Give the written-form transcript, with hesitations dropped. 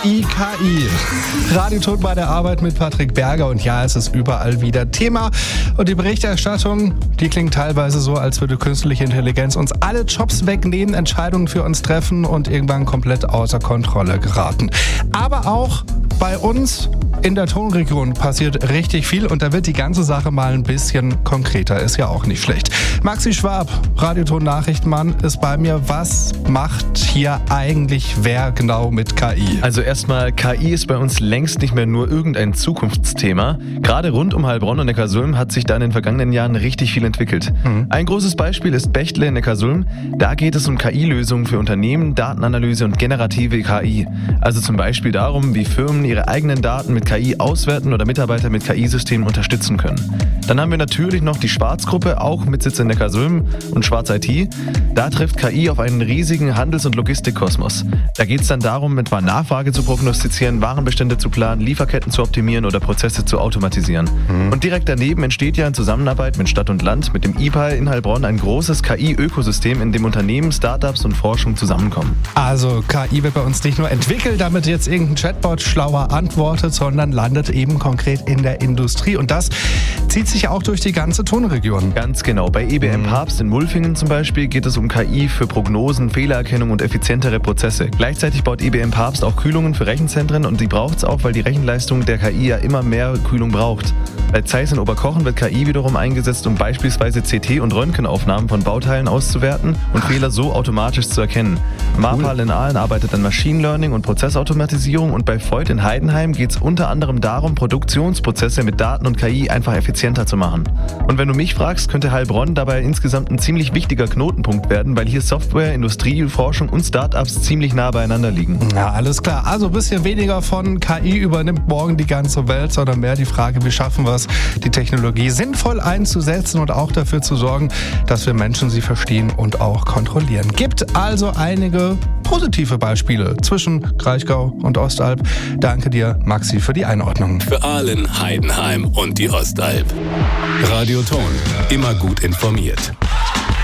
KI. Radioton bei der Arbeit mit Patrick Berger und ja, es ist überall wieder Thema. Und die Berichterstattung, die klingt teilweise so, als würde künstliche Intelligenz uns alle Jobs wegnehmen, Entscheidungen für uns treffen und irgendwann komplett außer Kontrolle geraten. Aber auch bei uns in der Tonregion passiert richtig viel und da wird die ganze Sache mal ein bisschen konkreter. Ist ja auch nicht schlecht. Maxi Schwab, Radioton-Nachrichtenmann, ist bei mir. Was macht hier eigentlich wer genau mit KI? Also erstmal, KI ist bei uns längst nicht mehr nur irgendein Zukunftsthema. Gerade rund um Heilbronn und Neckarsulm hat sich da in den vergangenen Jahren richtig viel entwickelt. Ein großes Beispiel ist Bechtle in Neckarsulm. Da geht es um KI-Lösungen für Unternehmen, Datenanalyse und generative KI. Also zum Beispiel darum, wie Firmen ihre eigenen Daten mit KI auswerten oder Mitarbeiter mit KI-Systemen unterstützen können. Dann haben wir natürlich noch die Schwarz-Gruppe, auch mit Sitz in Neckarsulm und Schwarz IT. Da trifft KI auf einen riesigen Handels- und Logistikkosmos. Da geht es dann darum, etwa Nachfrage zu prognostizieren, Warenbestände zu planen, Lieferketten zu optimieren oder Prozesse zu automatisieren. Und direkt daneben entsteht ja in Zusammenarbeit mit Stadt und Land, mit dem IPAL in Heilbronn, ein großes KI-Ökosystem, in dem Unternehmen, Startups und Forschung zusammenkommen. Also KI wird bei uns nicht nur entwickelt, damit jetzt irgendein Chatbot schlauer antwortet, sondern landet eben konkret in der Industrie. Und das zieht sich auch durch die ganze Tonregion. Ganz genau. Bei IBM Papst in Mulfingen zum Beispiel geht es um KI für Prognosen, Fehlererkennung und effizientere Prozesse. Gleichzeitig baut IBM Papst auch Kühlungen für Rechenzentren und die braucht es auch, weil die Rechenleistung der KI ja immer mehr Kühlung braucht. Bei Zeiss in Oberkochen wird KI wiederum eingesetzt, um beispielsweise CT- und Röntgenaufnahmen von Bauteilen auszuwerten und Fehler so automatisch zu erkennen. Marpal in Aalen arbeitet an Machine Learning und Prozessautomatisierung und bei Voith in Heidenheim geht es unter anderem darum, Produktionsprozesse mit Daten und KI einfach effizienter zu machen. Und wenn du mich fragst, könnte Heilbronn dabei insgesamt ein ziemlich wichtiger Knotenpunkt werden, weil hier Software, Industrie, Forschung und Startups ziemlich nah beieinander liegen. Ja, alles klar. Also ein bisschen weniger von KI übernimmt morgen die ganze Welt, sondern mehr die Frage, wie schaffen wir es, die Technologie sinnvoll einzusetzen und auch dafür zu sorgen, dass wir Menschen sie verstehen und auch kontrollieren. Gibt also einige positive Beispiele zwischen Kraichgau und Ostalb. Danke dir, Maxi, für die Einordnung. Für Aalen, Heidenheim und die Ostalb. Radioton, immer gut informiert.